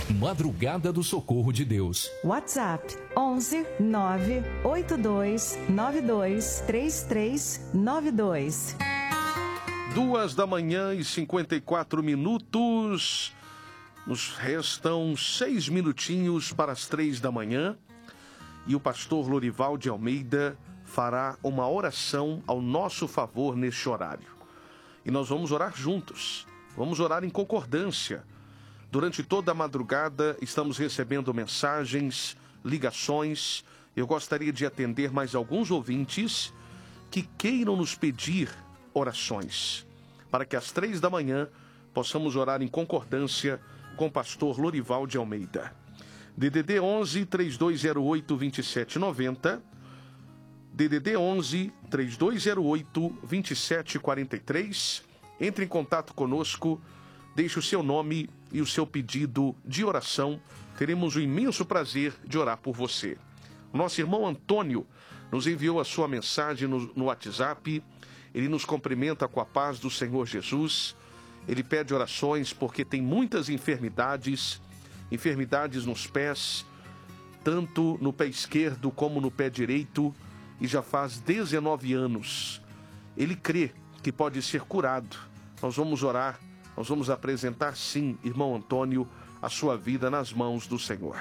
Madrugada do Socorro de Deus. WhatsApp 11 982 92 3392. 2h54. Nos restam 6 minutinhos para as 3h. E o pastor Lorival de Almeida fará uma oração ao nosso favor neste horário. E nós vamos orar juntos. Vamos orar em concordância. Durante toda a madrugada estamos recebendo mensagens, ligações. Eu gostaria de atender mais alguns ouvintes que queiram nos pedir orações, para que às 3h possamos orar em concordância com o pastor Lorival de Almeida. DDD 11 3208 2790, DDD 11 3208 2743. Entre em contato conosco, deixe o seu nome e o seu pedido de oração. Teremos o imenso prazer de orar por você. O nosso irmão Antônio nos enviou a sua mensagem no WhatsApp. Ele nos cumprimenta com a paz do Senhor Jesus. Ele pede orações porque tem muitas enfermidades nos pés, tanto no pé esquerdo como no pé direito, e já faz 19 anos. Ele crê que pode ser curado. Nós vamos orar, nós vamos apresentar sim, irmão Antônio, a sua vida nas mãos do Senhor.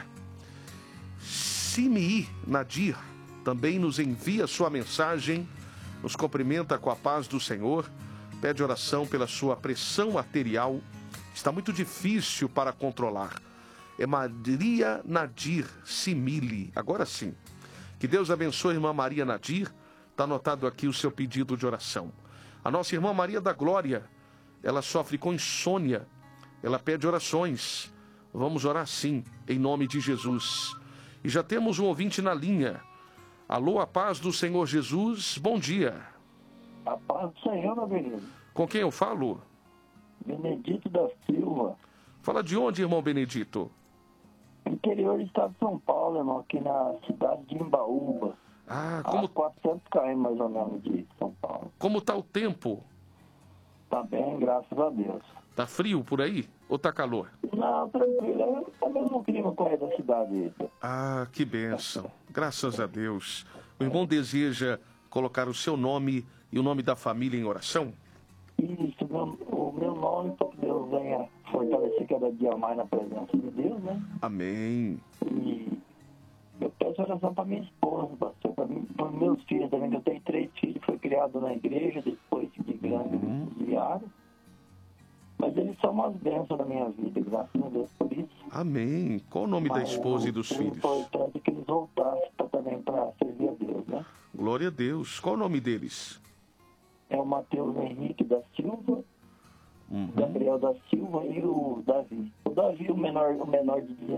Simei Nadir também nos envia sua mensagem, nos cumprimenta com a paz do Senhor, pede oração pela sua pressão arterial, está muito difícil para controlar. É Maria Nadir Simile. Agora sim. Que Deus abençoe a irmã Maria Nadir. Está anotado aqui o seu pedido de oração. A nossa irmã Maria da Glória, ela sofre com insônia. Ela pede orações. Vamos orar sim, em nome de Jesus. E já temos um ouvinte na linha. Alô, a paz do Senhor Jesus. Bom dia. A paz do Senhor, meu querido. Com quem eu falo? Benedito da Silva. Fala de onde, irmão Benedito? Interior do estado de São Paulo, irmão, aqui na cidade de Imbaúba. Ah, como... A 400 km mais ou menos de São Paulo. Como tá o tempo? Tá bem, graças a Deus. Tá frio por aí? Ou tá calor? Não, tranquilo. É o mesmo clima com a da cidade. Ah, que bênção. Graças a Deus. O irmão deseja colocar o seu nome e o nome da família em oração? Isso, o meu nome, para que Deus venha fortalecer cada dia mais na presença de Deus, né? Amém. E eu peço oração para minha esposa, pastor, para meus filhos também, que eu tenho 3 filhos, foi criado na igreja, depois de grande diário. Mas eles são umas bênçãos na minha vida, graças a Deus por isso. Amém. Qual o nome da esposa e dos filhos? É importante que eles voltassem também para servir a Deus, né? Glória a Deus. Qual o nome deles? É o Matheus Henrique da Silva, Gabriel da Silva e o Davi. O Davi, o menor de